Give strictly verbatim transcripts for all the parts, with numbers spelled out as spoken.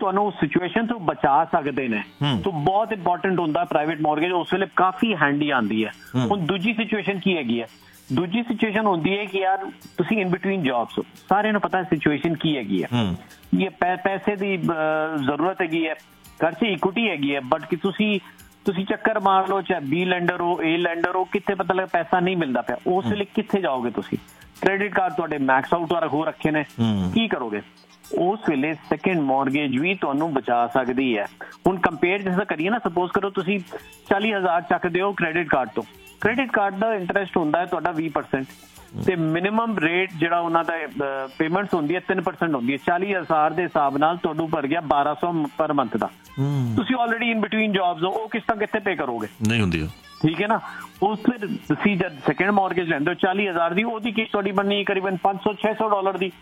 ਤੁਹਾਨੂੰ ਸਿਚੁਏਸ਼ਨ ਤੋਂ ਬਚਾ ਸਕਦੇ ਨੇ ਤਾਂ ਬਹੁਤ ਇੰਪੋਰਟੈਂਟ ਹੁੰਦਾ ਪ੍ਰਾਈਵੇਟ ਮੌਰਗੇਜ, ਉਸ ਵੇਲੇ ਕਾਫੀ ਹੈਂਡੀ ਆਉਂਦੀ ਹੈ। ਹੁਣ ਦੂਜੀ ਸਿਚੁਏਸ਼ਨ ਕੀ ਹੈਗੀ ਹੈ? ਦੂਜੀ ਸਿਚੁਏਸ਼ਨ ਹੁੰਦੀ ਹੈ ਕਿ ਯਾਰ ਤੁਸੀਂ ਇਨ ਬਿਟਵੀਨ ਜੌਬਸ ਹੋ, ਸਾਰਿਆਂ ਨੂੰ ਪਤਾ ਸਿਚੁਏਸ਼ਨ ਕੀ ਹੈਗੀ ਹੈ, ਇਹ ਪੈਸੇ ਦੀ ਜ਼ਰੂਰਤ ਹੈਗੀ ਹੈ, ਘਰ 'ਚ ਇਕੁਇਟੀ ਹੈਗੀ ਹੈ, ਬਟ ਕਿ ਤੁਸੀਂ ਤੁਸੀਂ ਚੱਕਰ ਮਾਰ ਲਓ, ਚਾਹੇ ਬੀ ਲੈਂਡਰ ਹੋ, ਏ ਲੈਂਡਰ ਹੋ, ਕਿੱਥੇ ਪਤਾ ਲੱਗਾ ਪੈਸਾ ਨਹੀਂ ਮਿਲਦਾ ਪਿਆ, ਉਸ ਵੇਲੇ ਕਿੱਥੇ ਜਾਓਗੇ ਤੁਸੀਂ? ਕ੍ਰੈਡਿਟ ਕਾਰਡ ਤੁਹਾਡੇ ਮੈਕਸ ਆਊਟ ਹੋ ਰੱਖੇ ਨੇ, ਕੀ ਕਰੋਗੇ? ਉਸ ਵੇਲੇ ਸੈਕੰਡ ਮੌਰਗੇਜ ਵੀ ਤੁਹਾਨੂੰ ਬਚਾ ਸਕਦੀ ਹੈ। ਹੁਣ ਕੰਪੇਅਰ ਜਿਸ ਕਰੀਏ ਨਾ, ਸਪੋਜ਼ ਕਰੋ ਤੁਸੀਂ ਚਾਲੀ ਹਜ਼ਾਰ ਚੱਕਦੇ ਹੋ ਕ੍ਰੈਡਿਟ ਕਾਰਡ ਤੋਂ, ਕ੍ਰੈਡਿਟ ਕਾਰਡ ਦਾ ਇੰਟਰਸਟ ਹੁੰਦਾ ਹੈ ਤੁਹਾਡਾ ਵੀਹ ਪਰਸੈਂਟ ਤੇ ਮਿਨੀਮਮ ਰੇਟ ਜਿਹੜਾ ਉਹਨਾਂ ਦਾ ਪੇਮੈਂਟਸ ਹੁੰਦੀ ਹੈ ਤਿੰਨ ਪਰਸੈਂਟ ਹੁੰਦੀ ਹੈ। ਚਾਲੀ ਹਜ਼ਾਰ ਦੇ ਹਿਸਾਬ ਨਾਲ ਤੁਹਾਨੂੰ ਭਰ ਗਿਆ ਬਾਰਾਂ ਸੌ ਪਰ ਮੰਥ ਦਾ। ਤੁਸੀਂ ਆਲਰੇਡੀ ਇਨ ਬਿਟਵੀਨ ਜੌਬਸ ਹੋ, ਉਹ ਕਿਸ਼ਤਾਂ ਕਿੱਥੇ ਪੇ ਕਰੋਗੇ? ਨਹੀਂ ਹੁੰਦੀ, ਠੀਕ ਹੈ ਨਾ। ਉਸ ਫਿਰ ਤੁਸੀਂ ਜਦ ਸੈਕੰਡ ਮੌਰਗੇਜ ਲੈਂਦੇ ਹੋ ਚਾਲੀ ਹਜ਼ਾਰ ਦੀ, ਉਹਦੀ ਕਿਸ਼ਤ ਤੁਹਾਡੀ ਬਣਨੀ ਕਰੀਬਨ ਪੰਜ ਸੌ ਛੇ ਸੌ ਡਾਲਰ ਦੀ,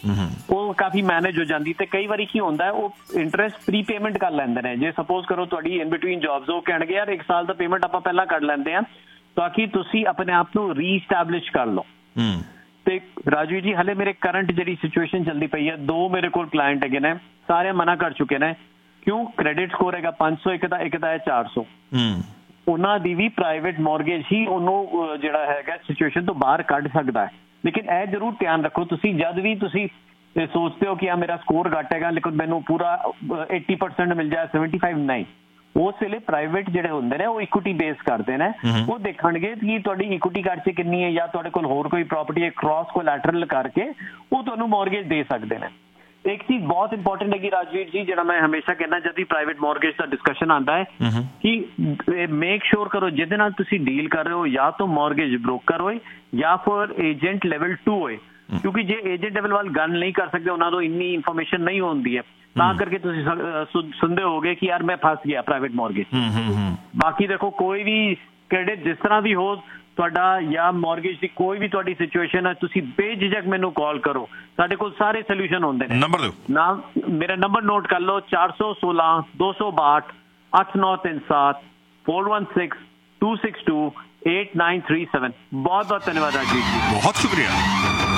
ਉਹ ਕਾਫੀ ਮੈਨੇਜ ਹੋ ਜਾਂਦੀ। ਤੇ ਕਈ ਵਾਰੀ ਕੀ ਹੁੰਦਾ ਹੈ, ਉਹ ਇੰਟਰਸਟ ਪ੍ਰੀ ਪੇਮੈਂਟ ਕਰ ਲੈਂਦੇ ਨੇ। ਜੇ ਸਪੋਜ਼ ਕਰੋ ਤੁਹਾਡੀ ਇਨ ਬਿਟਵੀਨ ਜੌਬਸ, ਉਹ ਕਹਿਣਗੇ ਯਾਰ ਇੱਕ ਸਾਲ ਦਾ ਪੇਮੈਂਟ ਆਪਾਂ ਪਹਿਲਾਂ ਕੱਢ ਲੈਂਦੇ ਹਾਂ ਤਾਂ ਕਿ ਤੁਸੀਂ ਆਪਣੇ ਆਪ ਨੂੰ ਰੀਸਟੈਬਲਿਸ਼ ਕਰ ਲਓ। ਤੇ ਰਾਜਵੀਰ ਜੀ, ਹਲੇ ਮੇਰੇ ਕਰੰਟ ਜਿਹੜੀ ਸਿਚੁਏਸ਼ਨ ਚੱਲਦੀ ਪਈ ਹੈ, ਦੋ ਮੇਰੇ ਕੋਲ ਕਲਾਇੰਟ ਹੈਗੇ ਨੇ, ਸਾਰੇ ਮਨਾ ਕਰ ਚੁੱਕੇ ਨੇ। ਕਿਉਂ? ਕ੍ਰੈਡਿਟ ਸਕੋਰ ਹੈਗਾ ਪੰਜ ਸੌ, ਇੱਕ ਦਾ ਇੱਕ ਦਾ ਹੈ ਚਾਰ ਸੌ। ਉਹਨਾਂ ਦੀ ਵੀ ਪ੍ਰਾਈਵੇਟ ਮੌਰਗੇਜ ਹੀ ਉਹਨੂੰ ਜਿਹੜਾ ਹੈਗਾ ਸਿਚੁਏਸ਼ਨ ਤੋਂ ਬਾਹਰ ਕੱਢ ਸਕਦਾ ਹੈ। ਲੇਕਿਨ ਇਹ ਜ਼ਰੂਰ ਧਿਆਨ ਰੱਖੋ, ਤੁਸੀਂ ਜਦ ਵੀ ਤੁਸੀਂ ਸੋਚਦੇ ਹੋ ਕਿ ਆ ਮੇਰਾ ਸਕੋਰ ਘੱਟ ਹੈਗਾ ਲੇਕਿਨ ਮੈਨੂੰ ਪੂਰਾ अस्सी परसेंट ਮਿਲ ਜਾਏ, ਪਚਹੱਤਰ ਨਹੀਂ, ਉਸ ਵੇਲੇ ਪ੍ਰਾਈਵੇਟ ਜਿਹੜੇ ਹੁੰਦੇ ਨੇ ਉਹ ਇਕੁਇਟੀ ਬੇਸ ਕਰਦੇ ਨੇ। ਉਹ ਦੇਖਣਗੇ ਕਿ ਤੁਹਾਡੀ ਇਕੁਇਟੀ ਘਰ 'ਚ ਕਿੰਨੀ ਹੈ ਜਾਂ ਤੁਹਾਡੇ ਕੋਲ ਹੋਰ ਕੋਈ ਪ੍ਰਾਪਰਟੀ ਹੈ, ਕ੍ਰਾਸ ਕੋਲੈਟਰਲ ਕਰਕੇ ਉਹ ਤੁਹਾਨੂੰ ਮੌਰਗੇਜ ਦੇ ਸਕਦੇ ਨੇ। ਇੱਕ ਚੀਜ਼ ਬਹੁਤ ਇੰਪੋਰਟੈਂਟ ਹੈਗੀ ਰਾਜਵੀਰ ਜੀ, ਜਿਹੜਾ ਮੈਂ ਹਮੇਸ਼ਾ ਕਹਿੰਦਾ ਜਦ ਵੀ ਪ੍ਰਾਈਵੇਟ ਮੌਰਗੇਜ ਦਾ ਡਿਸਕਸ਼ਨ ਆਉਂਦਾ ਹੈ ਕਿ ਮੇਕ ਸ਼ੋਰ ਕਰੋ ਜਿਹਦੇ ਨਾਲ ਤੁਸੀਂ ਡੀਲ ਕਰ ਰਹੇ ਹੋ ਜਾਂ ਤਾਂ ਮੌਰਗੇਜ ਬ੍ਰੋਕਰ ਹੋਏ ਜਾਂ ਫਿਰ ਏਜੰਟ ਲੈਵਲ ਟੂ ਹੋਏ। ਕਿਉਂਕਿ ਜੇ ਏਜੰਟ ਲੈਵਲ ਵੱਲ ਗੱਲ ਨਹੀਂ ਕਰ ਸਕਦੇ, ਉਹਨਾਂ ਤੋਂ ਇੰਨੀ ਇਨਫੋਰਮੇਸ਼ਨ ਨਹੀਂ ਹੁੰਦੀ ਹੈ, ਤਾਂ ਕਰਕੇ ਤੁਸੀਂ ਸੁਣਦੇ ਹੋਗੇ ਕਿ ਯਾਰ ਮੈਂ ਫਸ ਗਿਆ ਪ੍ਰਾਈਵੇਟ ਮੌਰਗੇਜ। ਬਾਕੀ ਦੇਖੋ, ਕੋਈ ਵੀ ਕ੍ਰੈਡਿਟ ਜਿਸ ਤਰ੍ਹਾਂ ਵੀ ਹੋ ਤੁਹਾਡਾ ਜਾਂ ਮੌਰਗੇਜ ਦੀ ਕੋਈ ਵੀ ਤੁਹਾਡੀ ਸਿਚੁਏਸ਼ਨ ਹੈ, ਤੁਸੀਂ ਬੇਝਿਜਕ ਮੈਨੂੰ ਕਾਲ ਕਰੋ, ਸਾਡੇ ਕੋਲ ਸਾਰੇ ਸੋਲੂਸ਼ਨ ਹੁੰਦੇ ਨੇ। ਨੰਬਰ ਦਿਓ ਨਾ, ਮੇਰਾ ਨੰਬਰ ਨੋਟ ਕਰ ਲਓ, ਚਾਰ ਸੌ ਸੋਲਾਂ ਦੋ ਸੌ ਬਾਹਠ ਅੱਠ ਨੌ ਤਿੰਨ ਸੱਤ four one six to six to eight nine three seven. बहुत बहुत धन्यवाद राजीव जी, बहुत शुक्रिया।